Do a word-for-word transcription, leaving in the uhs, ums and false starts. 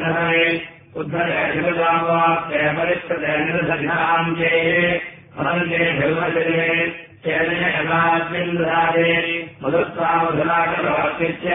उद्धरे उद्धरेवाप्ते परिष्कृते निर्धनाञ्जे अनन्ते भिर्वचने चेने यदास्मिन् मधुत्वामधुराकरवाक्यस्य